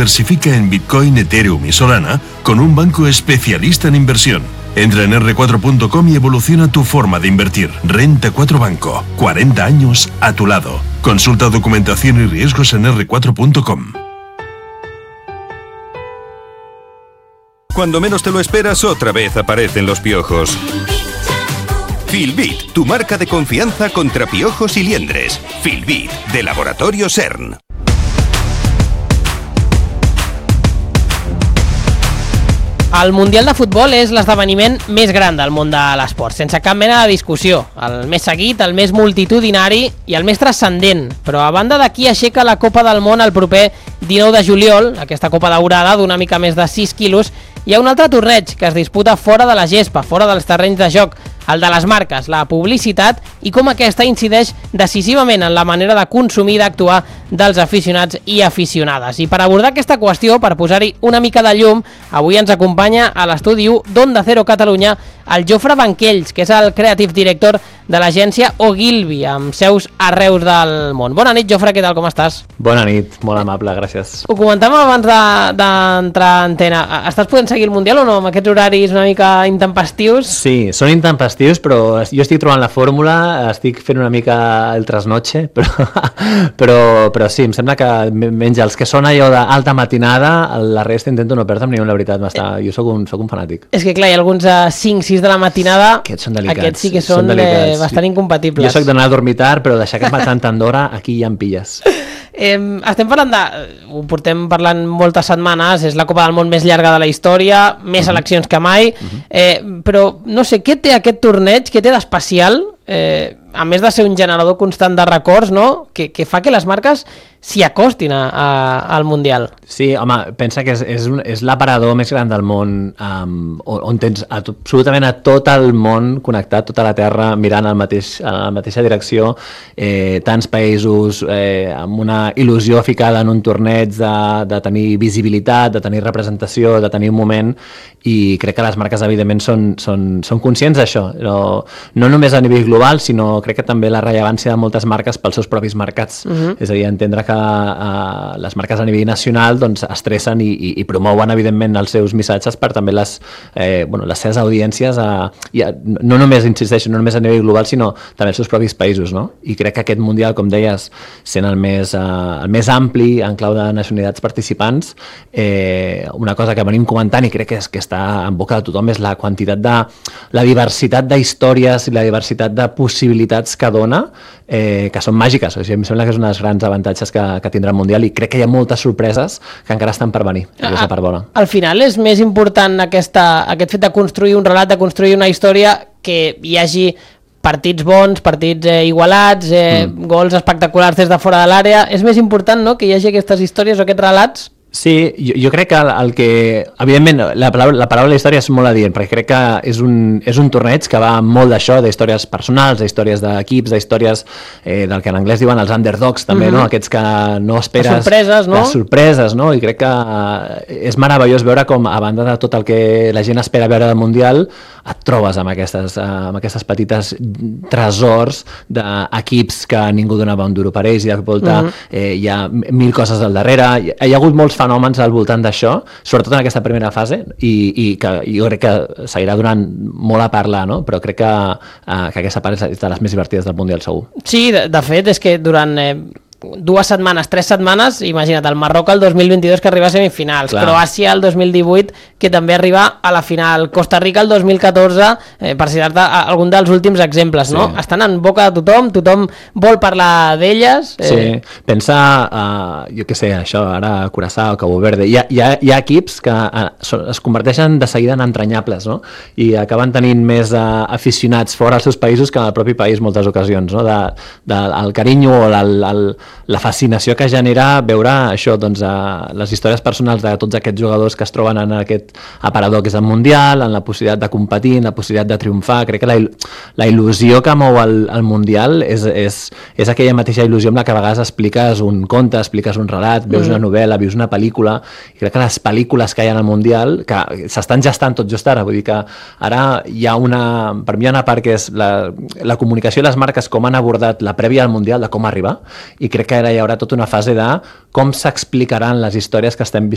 Diversifica en Bitcoin, Ethereum y Solana con un banco especialista en inversión. Entra en r4.com y evoluciona tu forma de invertir. Renta 4 Banco. 40 años a tu lado. Consulta documentación y riesgos en r4.com. Cuando menos te lo esperas, otra vez aparecen los piojos. Filbit, tu marca de confianza contra piojos y liendres. Filbit, de Laboratorio CERN. El Mundial de Futbol és l'esdeveniment més gran del món de l'esport, sense cap mena de discussió. El més seguit, el més multitudinari i el més transcendent. Però a banda d'aquí aixeca la Copa del Món el proper 19 de juliol, aquesta Copa daurada d'una mica més de 6 quilos, hi ha un altre torneig que es disputa fora de la gespa, fora dels terrenys de joc, el de les marques, la publicitat i com aquesta incideix decisivament en la manera de consumir i d'actuar dels aficionats i aficionades. I per abordar aquesta qüestió, per posar-hi una mica de llum, avui ens acompanya a l'estudi 1 d'Onda Cero Catalunya el Jofre Banquells, que és el Creative Director de l'agència Ogilvy, amb seus arreu del món. Bona nit, Jofre, què tal, com estàs? Bona nit, molt amable, gràcies. Ho comentàvem abans d'entrar a antena. Estàs podent seguir el Mundial o no, amb aquests horaris una mica intempestius? Sí, són intempestius, però jo estic trobant la fórmula, estic fent una mica el trasnoche, però sí, em sembla que menys els que són allò d'alta matinada, la resta intento no perdre'm ni una, la veritat, jo soc un fanàtic. És que clar, hi ha alguns a 5-6 de la matinada, aquests són delicats. Aquests sí que són bastant incompatibles. Jo soc d'anar a dormir tard, però deixar que es matin tant d'hora, aquí ja em pilles. Estem parlant ho portem parlant moltes setmanes, és la Copa del Món més llarga de la història, més seleccions que mai, però no sé, què té aquest torneig, què té d'especial, a més de ser un generador constant de records, no? Que fa que les marques s'hi acostin al Mundial. Sí, home, pensa que és l'aparador més gran del món, on tens absolutament a tot el món connectat, tota la Terra mirant a la mateixa direcció, tants països amb una il·lusió ficada en un torneig de tenir visibilitat, de tenir representació, de tenir un moment, i crec que les marques evidentment són conscients d'això, no només a nivell global, sinó crec que també la rellevància de moltes marques pels seus propis mercats. És a dir, entendre que les marques a nivell nacional doncs, estressen i promouen evidentment els seus missatges per també les seves audiències, no només, insisteixo, no només a nivell global, sinó també als seus propis països, no? I crec que aquest Mundial, com deies, sent el més ampli en clau de nacionalitats participants, una cosa que venim comentant i crec que està en boca de tothom és la quantitat la diversitat d'històries i la diversitat de possibilitats que dona, que són màgiques. O sigui, em sembla que és un dels grans avantatges que tindrà el Mundial i crec que hi ha moltes sorpreses que encara estan per venir. Al final és més important aquest fet de construir un relat, de construir una història, que hi hagi partits bons, partits igualats, gols espectaculars des de fora de l'àrea. És més important, no?, que hi hagi aquestes històries o aquests relats. Sí, jo crec que evidentment la paraula història és molt adient, perquè crec que és un torneig que va molt d'això, d'històries personals, d'històries d'equips, d'històries del que en anglès diuen els underdogs també, no? Aquests que no esperes, les sorpreses, no? I crec que és meravellós veure com, a banda de tot el que la gent espera veure del Mundial, et trobes amb aquestes petites tresors d'equips que ningú donava un duro per ells, i de volta hi ha mil coses al darrere, hi ha hagut molts fenòmens al voltant d'això, sobretot en aquesta primera fase, i que jo crec que seguirà donant molt a parlar, no? Però crec que aquesta part és de les més divertides del Mundial, segur. Sí, de fet, és que durant 2 setmanes, 3 setmanes, imagina't, el Marroc el 2022 que arriba a semifinals, Croàcia el 2018 que també arriba a la final, Costa Rica el 2014, per citar-te algun dels últims exemples, no? Estan en boca de tothom vol parlar d'elles. Sí, pensa, jo què sé, això, ara Curaçao, Cabo Verde, hi ha equips que es converteixen de seguida en entranyables, no? I acaben tenint més aficionats fora dels seus països que en el propi país moltes ocasions, no? El carinyo o la fascinació que genera veure això, doncs, les històries personals de tots aquests jugadors que es troben en aquest aparador que és el Mundial, en la possibilitat de competir, en la possibilitat de triomfar. Crec que la il·lusió que mou el Mundial és aquella mateixa il·lusió amb la que a vegades expliques un conte, expliques un relat, veus una novel·la, veus una pel·lícula, i crec que les pel·lícules que hi ha en el Mundial, que s'estan gestant tot just ara, vull dir que ara hi ha per mi hi ha una part que és la comunicació de les marques, com han abordat la prèvia al Mundial, de com arribar, i crec que ara hi haurà tota una fase de com s'explicaran les històries que estem